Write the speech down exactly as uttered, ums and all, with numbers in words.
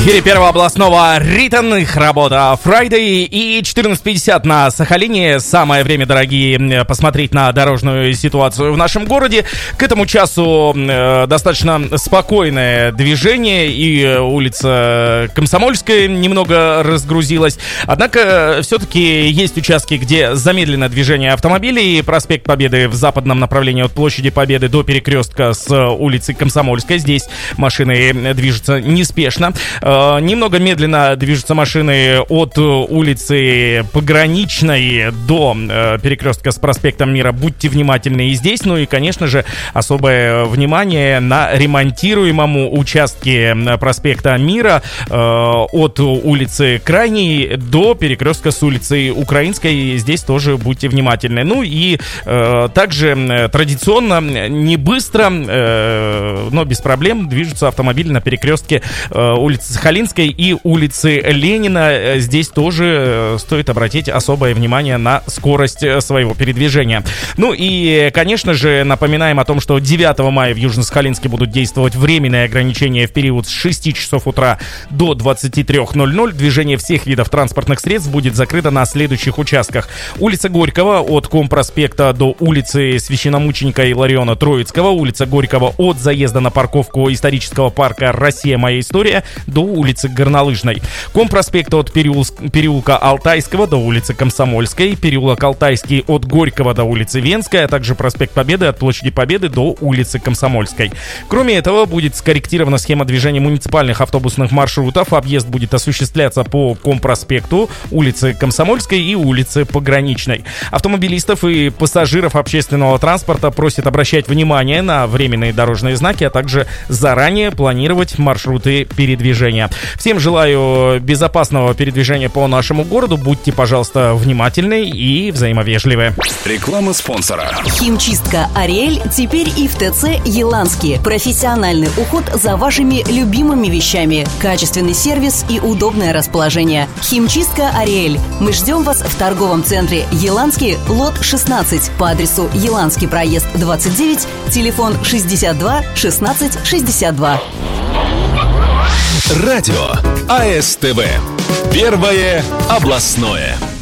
эфире первого областного Ритм, их работа Friday и четырнадцать пятьдесят на Сахалине. Самое время, дорогие, посмотреть на дорожную ситуацию в нашем городе. К этому часу э, достаточно спокойное движение, и улица Комсомольская немного разгрузилась. Однако все-таки есть участки, где замедлено движение автомобилей. Проспект Победы в западном направлении от площади Победы до перекрестка с улицы Комсомольской. Здесь машины движутся неспешно. Немного медленно движутся машины от улицы Пограничной до перекрестка с проспектом Мира. Будьте внимательны и здесь. Ну и, конечно же, особое внимание на ремонтируемом участке проспекта Мира от улицы Крайней до перекрестка с улицей Украинской. Здесь тоже будьте внимательны. Ну и также традиционно, не быстро, но без проблем движутся автомобили на перекрестке улицы Сахалинской и улицы Ленина. Здесь тоже стоит обратить особое внимание на скорость своего передвижения. Ну и, конечно же, напоминаем о том, что девятого мая в Южно-Сахалинске будут действовать временные ограничения в период с шести часов утра до двадцати трёх ноль-ноль. Движение всех видов транспортных средств будет закрыто на следующих участках. Улица Горького от Компроспекта до улицы Священномученика Илариона Троицкого, улица Горького от заезда на парковку исторического парка «Россия. Моя история» до улицы Горнолыжной. Компроспект от переулка Алтайского до улицы Комсомольской, переулок Алтайский от Горького до улицы Венской, а также проспект Победы от площади Победы до улицы Комсомольской. Кроме этого, будет скорректирована схема движения муниципальных автобусных маршрутов. Объезд будет осуществляться по Компроспекту, улице Комсомольской и улице Пограничной. Автомобилистов и пассажиров общественного транспорта просят обращать внимание на временные дорожные знаки, а также заранее планировать маршруты передвижения. Всем желаю безопасного передвижения по нашему городу. Будьте, пожалуйста, внимательны и взаимовежливы. Реклама спонсора. Химчистка «Ариэль» теперь и в ТЦ «Еланский». Профессиональный уход за вашими любимыми вещами. Качественный сервис и удобное расположение. Химчистка «Ариэль». Мы ждем вас в торговом центре «Еланский», лот шестнадцать, по адресу Еланский проезд двадцать девять, телефон шестьдесят два шестнадцать шестьдесят два. Радио АСТВ. Первое областное.